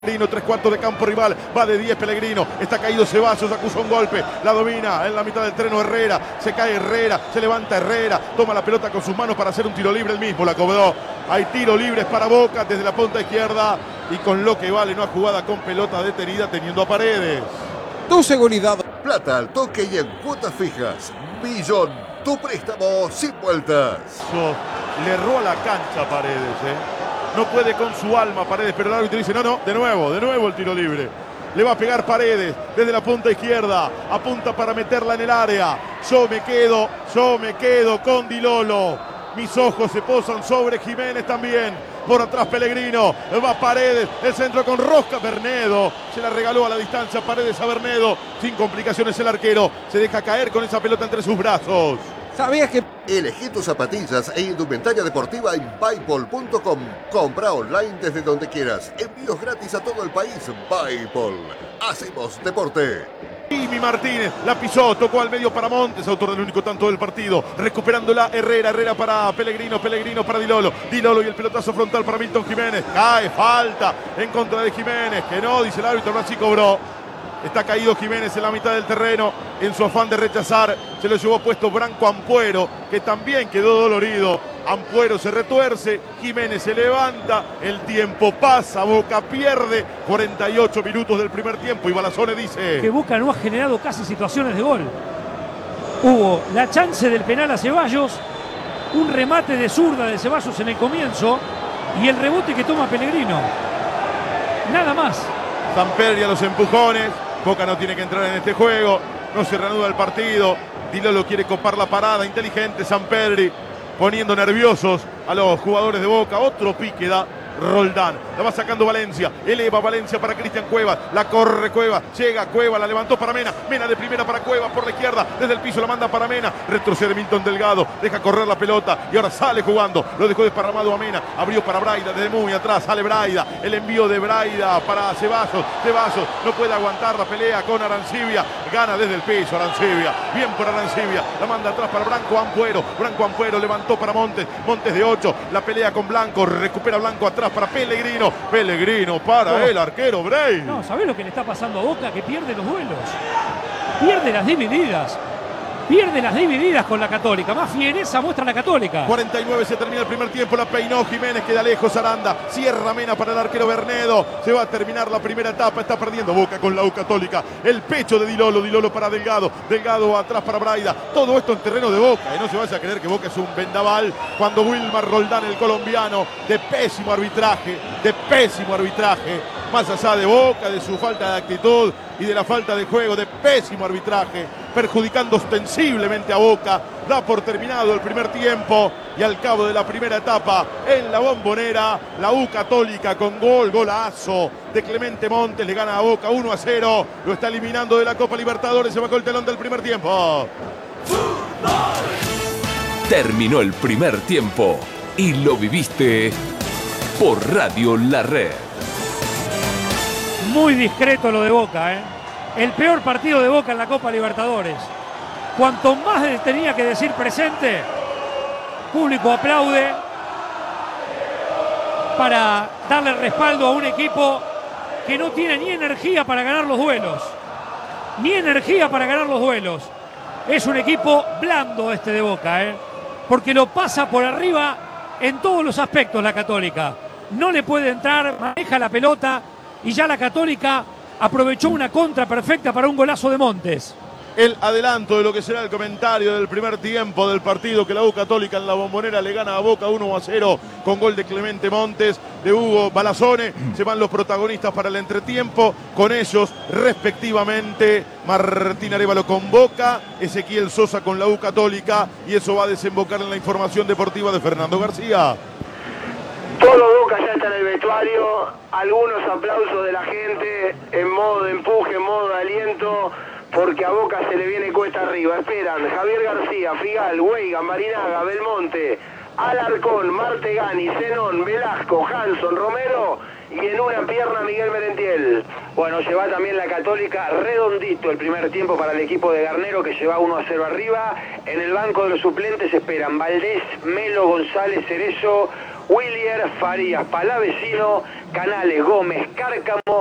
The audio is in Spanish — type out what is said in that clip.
Pellegrino, 3/4 de campo rival, va de 10 Pellegrino, está caído Ceballos, acusa un golpe, la domina en la mitad del terreno Herrera, se cae Herrera, se levanta Herrera, toma la pelota con sus manos para hacer un tiro libre, el mismo la cobró. Hay tiro libres para Boca desde la punta izquierda y con lo que vale una jugada con pelota detenida teniendo a Paredes. Tu seguridad. Plata al toque y en cuotas fijas. Millón, tu préstamo sin vueltas. Le erró a la cancha Paredes, No puede con su alma Paredes, pero el árbitro dice, no, de nuevo el tiro libre. Le va a pegar Paredes desde la punta izquierda, apunta para meterla en el área. Yo me quedo con Di Lolo. Mis ojos se posan sobre Jiménez también. Por atrás Pellegrino, va Paredes, el centro con Rosca, Bernedo, se la regaló a la distancia Paredes a Bernedo, sin complicaciones el arquero, se deja caer con esa pelota entre sus brazos. ¿Sabías que Elegí tus zapatillas e indumentaria deportiva en Buypol.com. Compra online desde donde quieras. Envíos gratis a todo el país. Buypol. Hacemos deporte. Jimmy Martínez la pisó, tocó al medio para Montes, autor del único tanto del partido, recuperándola Herrera para Pellegrino para Di Lolo y el pelotazo frontal para Milton Jiménez, cae, falta en contra de Jiménez, que no, dice el árbitro, ahora sí cobró. Está caído Jiménez en la mitad del terreno, en su afán de rechazar, se lo llevó puesto Branco Ampuero, que también quedó dolorido. Ampuero se retuerce, Jiménez se levanta, el tiempo pasa, Boca pierde, 48 minutos del primer tiempo y Balazone dice que Boca no ha generado casi situaciones de gol. Hubo la chance del penal a Ceballos, un remate de zurda de Ceballos en el comienzo y el rebote que toma Pellegrino. Nada más. Samperi a los empujones, Boca no tiene que entrar en este juego, no se reanuda el partido, Di Lolo quiere copar la parada, inteligente Samperi, poniendo nerviosos a los jugadores de Boca, otro pique da Roldán, la va sacando Valencia, eleva Valencia para Cristian Cuevas, la corre Cuevas, llega Cuevas, la levantó para Mena, Mena de primera para Cuevas por la izquierda, desde el piso la manda para Mena, retrocede Milton Delgado, deja correr la pelota y ahora sale jugando, lo dejó desparramado a Mena, abrió para Braida, desde muy atrás sale Braida, el envío de Braida para Ceballos no puede aguantar la pelea con Arancibia, gana desde el piso Arancibia, bien por Arancibia, la manda atrás para Branco Ampuero levantó para Montes de 8, la pelea con Blanco, recupera Blanco atrás para Pellegrino para el arquero Bray. No, ¿sabés lo que le está pasando a Boca? Que pierde los duelos, pierde las divididas con la Católica, más fiereza muestra la Católica. 49 se termina el primer tiempo, la peinó Jiménez, queda lejos Aranda, cierra Mena para el arquero Bernedo, se va a terminar la primera etapa, está perdiendo Boca con la U Católica, el pecho de Di Lolo para Delgado atrás para Braida, todo esto en terreno de Boca, y no se vaya a creer que Boca es un vendaval, cuando Wilmar Roldán, el colombiano, de pésimo arbitraje, más allá de Boca, de su falta de actitud y de la falta de juego, de pésimo arbitraje, perjudicando ostensiblemente a Boca, da por terminado el primer tiempo y al cabo de la primera etapa en la Bombonera, la U Católica con golazo de Clemente Montes le gana a Boca 1-0, lo está eliminando de la Copa Libertadores, se bajó el telón del primer tiempo. Terminó el primer tiempo y lo viviste por Radio La Red. Muy discreto lo de Boca, El peor partido de Boca en la Copa Libertadores. Cuanto más tenía que decir presente, público aplaude para darle respaldo a un equipo que no tiene ni energía para ganar los duelos. Es un equipo blando este de Boca, porque lo pasa por arriba en todos los aspectos la Católica. No le puede entrar, maneja la pelota y ya la Católica aprovechó una contra perfecta para un golazo de Montes. El adelanto de lo que será el comentario del primer tiempo del partido, que la U Católica en la Bombonera le gana a Boca 1-0 con gol de Clemente Montes, de Hugo Balazone. Se van los protagonistas para el entretiempo, con ellos respectivamente Martín Arévalo con Boca, Ezequiel Sosa con la U Católica, y eso va a desembocar en la información deportiva de Fernando García. Todo Boca ya está en el vestuario, algunos aplausos de la gente en modo de empuje, en modo de aliento, porque a Boca se le viene cuesta arriba. Esperan Javier García, Figal, Weigan, Marinaga, Belmonte, Alarcón, Martegani, Zenón, Velasco, Hanson, Romero y en una pierna Miguel Merentiel. Miguel. Bueno, se va también la Católica, redondito el primer tiempo para el equipo de Garnero, que se va 1-0 arriba. En el banco de los suplentes esperan Valdés, Melo, González, Cerezo, Willier, Farías, Palavecino, Canales, Gómez, Cárcamo,